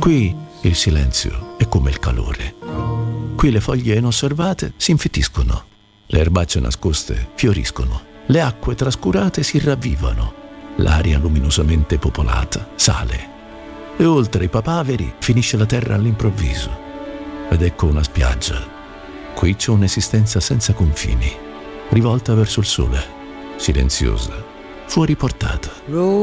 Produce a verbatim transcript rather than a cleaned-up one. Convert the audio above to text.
Qui il silenzio è come il calore. Qui le foglie inosservate si infittiscono, le erbacce nascoste fioriscono, le acque trascurate si ravvivano, l'aria luminosamente popolata sale e oltre i papaveri finisce la terra all'improvviso. Ed ecco una spiaggia. Qui c'è un'esistenza senza confini, rivolta verso il sole, silenziosa, fuori portata.